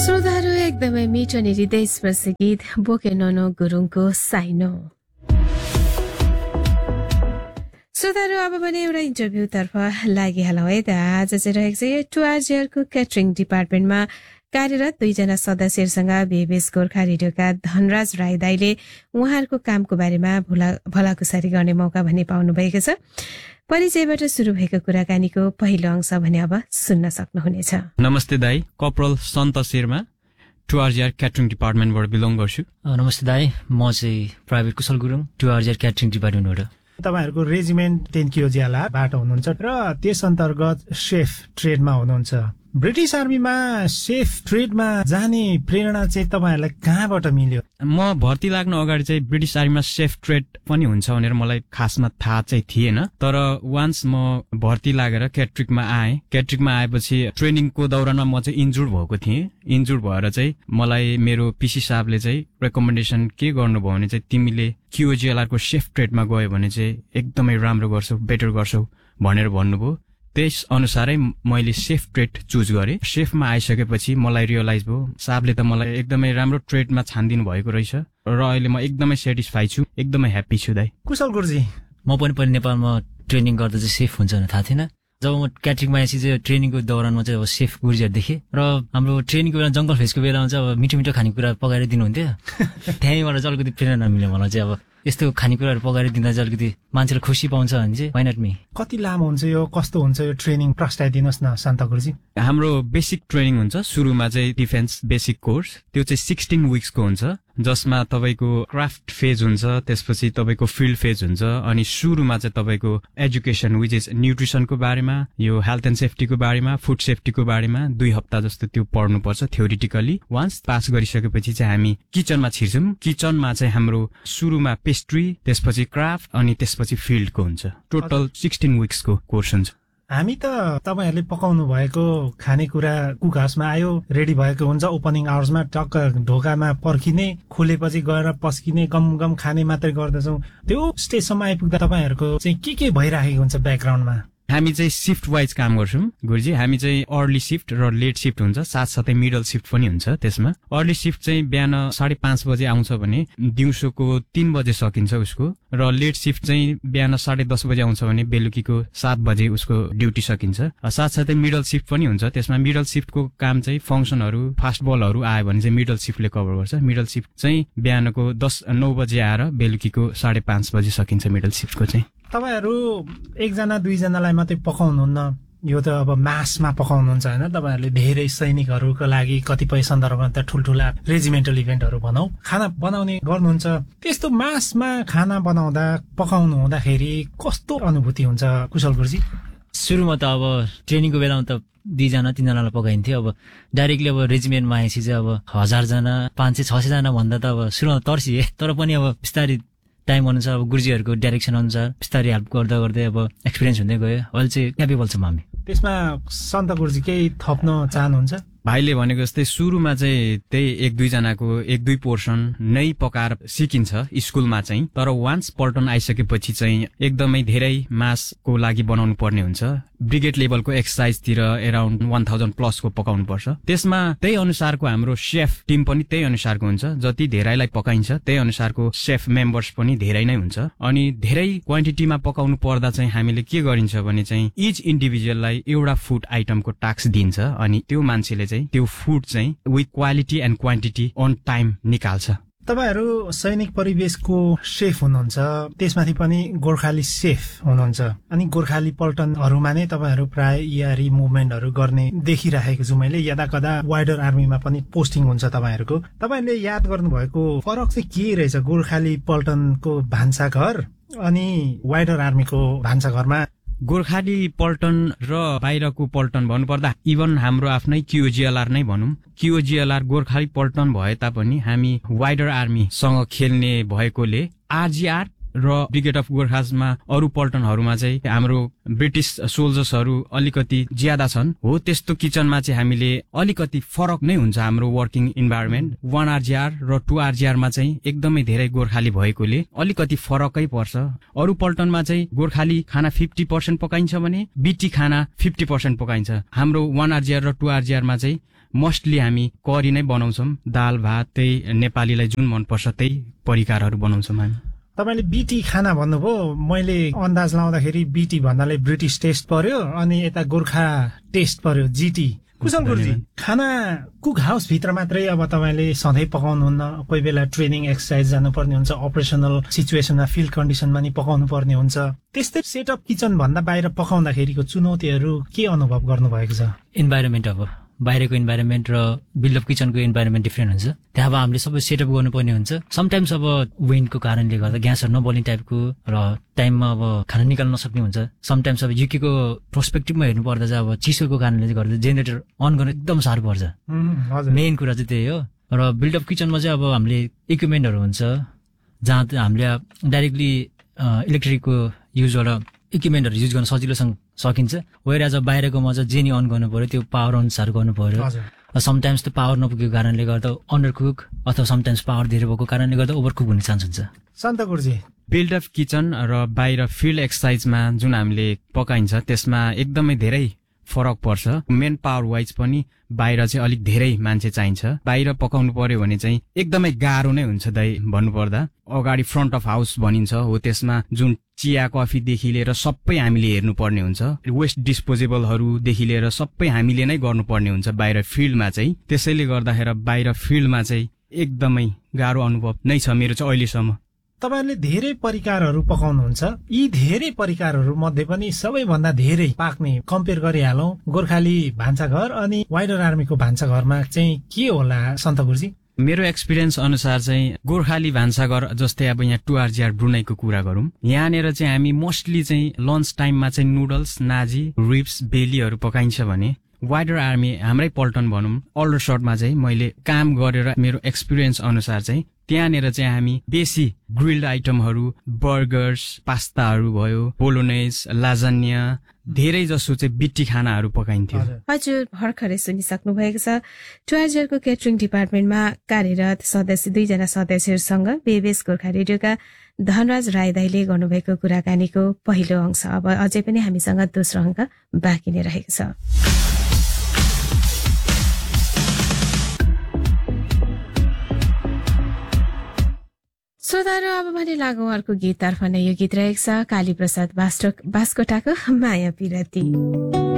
श्रोताहरू एकदमै मिठो अनि हृदयस्पर्शी गीत बोके ननो गुरुङको साइनो। श्रोताहरू अब भने एउटा इन्टरभ्यूतर्फ लागिहालौँ है त। आज चाहिँ रहेको छ टुआरजेआरको क्याटरिङ डिपार्टमेन्टमा कार्यरत 2 जना सदस्यहरूसँग बेबेस गोर्खा रेडियोका धनराज राई दाईले उहाँहरूको कामको बारेमा भलाकुसारी गर्ने मौका भने पाउनु भएको छ। परिचयबाट सुरु भएको कुराकानीको पहिलो अंश भने अब सुन्न सक्नुहुनेछ। नमस्ते दाई, कपरल सन्त शेर्मा, टुआरजेआर क्याटरिङ डिपार्टमेन्टबाट बिलोङ गर्छु। नमस्ते दाई, म चाहिँ प्राइभेट कुशल गुरुङ, टुआरजेआर क्याटरिङ डिपार्टमेन्टबाट। तपाईहरुको रेजिमेन्ट 10 कियोजियालाबाट हुनुहुन्छ र त्यस अन्तर्गत सेफ ट्रेडमा हुनुहुन्छ। ब्रिटिश आर्मीमा सेफ ट्रेडमा जाने प्रेरणा चाहिँ तपाईहरुलाई कहाँबाट मिल्यो? म भर्ती लाग्न अगाडि चाहिँ ब्रिटिश आर्मीमा सेफ ट्रेड पनि हुन्छ भनेर मलाई खासमा थाहा चाहिँ थिएन। तर वान्स म भर्ती लागेर क्याट्रिकमा आएँ। क्याट्रिकमा आएपछि ट्रेनिङको दौरानमा म चाहिँ इन्जुर्ड भएको थिएँ। इन्जुर्ड भएर चाहिँ मलाई मेरो पिसी साहबले चाहिँ रेकमेन्डेसन के गर्नुभयो भने चाहिँ तिमीले क्युओजिएलआरको सेफ ट्रेडमा गयो भने चाहिँ एकदमै राम्रो गर्छौ, बेटर गर्छौ भनेर भन्नुभयो। त्यस अनुसारै मैले सेफ ट्रेड चुज गरेँ। सेफमा आइसकेपछि मलाई रियलाइज भयो साहबले त मलाई एकदमै राम्रो ट्रेडमा छानिदिनु भएको रहेछ र अहिले म एकदमै सेटिस्फाई छु, एकदमै ह्याप्पी छु दाइ। कुशल गुरुजी, म पनि नेपालमा ट्रेनिङ गर्दा चाहिँ सेफ हुन्छ भनेर थाहा थिएन। जब म क्याटरिङमा आएपछि चाहिँ ट्रेनिङको दौरानमा चाहिँ अब सेफ गुरुजीहरू देखेँ र हाम्रो ट्रेनिङको बेला जङ्गल फेसको बेलामा चाहिँ अब मिठो मिठो खानेकुरा पकाएर दिनुहुन्थ्यो। त्यहीँबाट चाहिँ अलिकति प्रेरणा मिल्यो मलाई चाहिँ। अब यस्तो खानेकुराहरू पकाएर दिँदा चाहिँ अलिकति मान्छेले खुसी पाउँछ भने चाहिँ वाइ नट मी। कति लामो हुन्छ यो, कस्तो हुन्छ यो ट्रेनिङ, प्रस्ताइदिनुहोस् न शान्त गुरुजी। हाम्रो बेसिक ट्रेनिङ हुन्छ। सुरुमा चाहिँ डिफेन्स बेसिक कोर्स, त्यो चाहिँ 16 विक्सको हुन्छ, जसमा तपाईँको क्राफ्ट फेज हुन्छ, त्यसपछि तपाईँको फिल्ड फेज हुन्छ, अनि सुरुमा चाहिँ तपाईँको एजुकेसन विच इज न्युट्रिसनको बारेमा, यो हेल्थ एन्ड सेफ्टीको बारेमा, फुड सेफ्टीको बारेमा 2 हप्ता जस्तो त्यो पढ्नुपर्छ थ्योरिटिकली। वान्स पास गरिसकेपछि चाहिँ हामी किचनमा छिर्छौँ। किचनमा चाहिँ हाम्रो सुरुमा पेस्ट्री, त्यसपछि क्राफ्ट अनि त्यसपछि फिल्डको हुन्छ। टोटल 16 विक्सको कोर्स हुन्छ। हामी त तपाईहरुले पकाउनु भएको खानेकुरा कुक हाउसमा आयो, रेडी भएको हुन्छ, ओपनिङ आवर्समा टक्क ढोकामा पर्खिने, खोलेपछि गएर पस्किने, गम गम खाने मात्रै गर्दछौँ। त्यो स्टेजसम्म आइपुग्दा तपाईहरुको चाहिँ के भइराखेको हुन्छ ब्याकग्राउन्डमा? हामी चाहिँ शिफ्ट वाइज काम गर्छौँ गुरुजी। हामी चाहिँ अर्ली शिफ्ट र लेट शिफ्ट हुन्छ, साथसाथै मिडल शिफ्ट पनि हुन्छ। त्यसमा अर्ली शिफ्ट चाहिँ बिहान 5:30 बजे आउँछ भने दिउँसोको 3 बजे सकिन्छ उसको, र लेट शिफ्ट चाहिँ बिहान 10:30 बजे आउँछ भने बेलुकीको 7 बजे उसको ड्युटी सकिन्छ। साथसाथै मिडल शिफ्ट पनि हुन्छ। त्यसमा मिडल शिफ्टको काम चाहिँ फङ्सनहरू, फास्ट बलहरू आयो भने चाहिँ मिडल शिफ्टले कभर गर्छ। मिडल शिफ्ट चाहिँ बिहानको 9 बजे आएर बेलुकीको 5:30 बजे सकिन्छ मिडल शिफ्टको चाहिँ। तपाईहरु 1 जना 2 जनालाई मात्रै पकाउनुहुन्न, यो त अब मासमा पकाउनुहुन्छ हैन? तपाईहरुले धेरै सैनिकहरूको लागि कतिपय सन्दर्भमा त ठुलठुला रेजिमेन्टल इभेन्टहरू भनौं खाना बनाउने गर्नुहुन्छ। त्यस्तो मासमा खाना बनाउँदा पकाउनु हुँदाखेरि कस्तो अनुभूति हुन्छ कुशल गुरुजी? सुरुमा त अब ट्रेनिङको बेलामा त 2 जना 3 जनालाई पकाइन्थ्यो। अब डाइरेक्टली अब रेजिमेन्टमा आएपछि चाहिँ अब 1000 जना 500-600 जना भन्दा त अब सुरुमा तर्सिए। तर पनि अब बिस्तारै टाइम अनुसार अब गुरुजीहरूको डाइरेक्सन अनुसार बिस्तारै हेल्प गर्दा गर्दै अब एक्सपिरियन्स हुँदै गयो। अहिले चाहिँ क्यापेबल छौँ हामी। त्यसमा सन्त गुरुजी केही थप्न चाहनुहुन्छ? भाइले भनेको जस्तै सुरुमा चाहिँ त्यही 1-2 जनाको 1-2 पोर्सन नै पकाएर सिकिन्छ स्कुलमा चाहिँ। तर वान्स पल्टन आइसकेपछि चाहिँ एकदमै धेरै मासको लागि बनाउनु पर्ने हुन्छ। ब्रिगेड लेभलको एक्सर्साइजतिर एराउन्ड 1000 प्लसको पकाउनु पर्छ। त्यसमा त्यही अनुसारको हाम्रो सेफ टिम पनि त्यही अनुसारको हुन्छ। जति धेरैलाई पकाइन्छ त्यही अनुसारको सेफ मेम्बर्स पनि धेरै नै हुन्छ। अनि धेरै क्वान्टिटीमा पकाउनु पर्दा चाहिँ हामीले के गरिन्छ भने चाहिँ इच इन्डिभिजुअललाई एउटा फुड आइटमको टास्क दिन्छ, अनि त्यो मान्छेले त्यो फुड चाहिँ with quality and quantity on time निकाल्छ। तपाईहरु सैनिक परिवेशको सेफ हुनुहुन्छ, त्यसमाथि पनि गोर्खाली सेफ हुनुहुन्छ। अनि गोर्खाली पल्टनहरुमा नै तपाईहरु प्राय इआरई मुभमेन्टहरु गर्ने देखिराखेको छु मैले। यदाकदा वाइडर आर्मीमा पनि पोस्टिङ हुन्छ तपाईहरुको। तपाईले याद गर्नुभएको फरक चाहिँ के रहेछ गोर्खाली पल्टनको भान्साघर अनि वाइडर आर्मीको भान्साघरमा? गोर्खाली पल्टन र बाहिरको पल्टन भन्नुपर्दा इभन हाम्रो आफ्नै क्युओजिएलआर नै भनौं, क्युओजिएलआर गोर्खाली पल्टन भए तापनि हामी वाइडर आर्मीसँग खेल्ने भएकोले आरजीआर र ब्रिगेड अफ गोर्खासमा अरू पल्टनहरूमा चाहिँ हाम्रो ब्रिटिस सोल्जर्सहरू अलिकति ज्यादा छन् हो। त्यस्तो किचनमा चाहिँ हामीले अलिकति फरक नै हुन्छ हाम्रो वर्किङ इन्भाइरोमेन्ट। 1 RGR र 2 RGR मा चाहिँ एकदमै धेरै गोर्खाली भएकोले अलिकति फरकै पर्छ। अरू पल्टनमा चाहिँ गोर्खाली खाना 50% पकाइन्छ भने बिटी खाना 50% पकाइन्छ। हाम्रो 1 RGR र 2 RGR मा चाहिँ मोस्टली हामी करी नै बनाउँछौँ, दाल भात, त्यही नेपालीलाई जुन मनपर्छ त्यही परिकारहरू बनाउँछौँ हामी। तपाईँले बीटी खाना भन्नुभयो, मैले अन्दाज लाउँदाखेरि बीटी भन्नाले ब्रिटिस टेस्ट पर्यो अनि यता गोर्खा टेस्ट पर्यो, जीटी। कुशल गुरुजी, खाना कुक हाउस भित्र मात्रै अब तपाईँले सधैँ पकाउनुहुन्न, कोही बेला ट्रेनिङ एक्सर्साइज जानुपर्ने हुन्छ, अपरेसनल सिचुएसनमा फिल्ड कन्डिसनमा नि पकाउनु पर्ने हुन्छ। त्यस्तै सेटअप किचन भन्दा बाहिर पकाउँदाखेरिको चुनौतीहरू के अनुभव गर्नुभएको छ? इन्भाइरोमेन्ट, अब बाहिरको इन्भाइरोमेन्ट र बिल्ड अफ किचनको इन्भाइरोमेन्ट डिफ्रेन्ट हुन्छ। त्यहाँ अब हामीले सबै सेटअप गर्नुपर्ने हुन्छ। समटाइम्स अब विन्डको कारणले गर्दा ग्यासहरू नबल्ने टाइपको र टाइममा अब खाना निकाल्न नसक्ने हुन्छ। समटाइम्स अब युकेको पर्सपेक्टिभमा हेर्नु पर्दा चाहिँ अब चिसोको कारणले गर्दा जेनेरेटर अन गर्न एकदम साह्रो पर्छ। मेन कुरा चाहिँ त्यही हो। र बिल्ड अफ किचनमा चाहिँ अब हामीले इक्विपमेन्टहरू हुन्छ जहाँ हामीले डाइरेक्टली इलेक्ट्रिकको युजबाट इक्विपमेन्टहरू युज गर्न सजिलोसँग सकिन्छ। वेयर एज बाहिरकोमा चाहिँ जे नि अन गर्नु पर्यो, त्यो पावर अनुसार गर्नु पर्यो। समटाइम्स त्यो पावर नपुगेको कारणले गर्दा अन्डर कुक अथवा समटाइम्स पावर धेरै भएको कारणले गर्दा ओभर कुक हुने चान्स हुन्छ। सन्त गुरुजी, बिल्ड अफ किचन र बाहिर फिल्ड एक्सर्साइजमा जुन हामीले पकाइन्छ त्यसमा एकदमै धेरै फरक पर्छ। मेन पावर वाइज पनि बाहिर चाहिँ अलिक धेरै मान्छे चाहिन्छ। बाहिर पकाउनु पर्यो भने चाहिँ एकदमै गाह्रो नै हुन्छ दाइ भन्नुपर्दा। अगाडि फ्रन्ट अफ हाउस भनिन्छ हो, त्यसमा जुन चिया कफीदेखि लिएर सबै हामीले हेर्नुपर्ने हुन्छ। वेस्ट डिस्पोजेबलहरूदेखि लिएर सबै हामीले नै गर्नुपर्ने हुन्छ बाहिर फिल्डमा चाहिँ। त्यसैले गर्दाखेरि बाहिर फिल्डमा चाहिँ एकदमै गाह्रो अनुभव नै छ मेरो चाहिँ अहिलेसम्म। तपाईहरुले धेरै परिकारहरू पकाउनुहुन्छ। यी धेरै परिकारहरू मध्ये पनि सबैभन्दा धेरै पाक्ने कम्पेयर गरिहालौं गोर्खाली भान्साघर अनि वाइडर आर्मीको भान्साघरमा चाहिँ के होला सन्त गुरुजी? मेरो एक्सपिरियन्स अनुसार चाहिँ गोर्खाली भान्साघर जस्तै अब यहाँ 2 RGR ब्रुनाईको कुरा गरौँ, यहाँनिर चाहिँ हामी मोस्टली चाहिँ लन्च टाइममा चाहिँ नुडल्स, नाजी, रिब्स, बेलीहरू पकाइन्छ भने वाइडर आर्मी हाम्रै पल्टन भनौँ अल्डरसटमा चाहिँ मैले काम गरेर मेरो एक्सपिरियन्स अनुसार चाहिँ त्यहाँनिर चाहिँ हामी बेसी ग्रिल्ड आइटमहरू, बर्गर्स, पास्ताहरू भयो, बोलोनेज, लाजान्या, धेरै जसो चाहिँ बिटी खानाहरू पकाइन्थ्यो। हजुर भर्खरै सुनिसक्नु भएको छ 2 RGR को केटरिङ डिपार्टमेन्टमा कार्यरत सदस्य 2 जना सदस्यहरूसँग बेबेस गोर्खा रेडियोका धनराज राई दाइले गर्नुभएको कुराकानीको पहिलो अंश अब अझै पनि हामीसँग दोस्रो अंक बाँकी नै रहेको छ। श्रोताहरू अब भने लागौं अर्को गीततर्फ नै। यो गीत रहेको छ काली प्रसाद बास्कोटाको माया पिरती।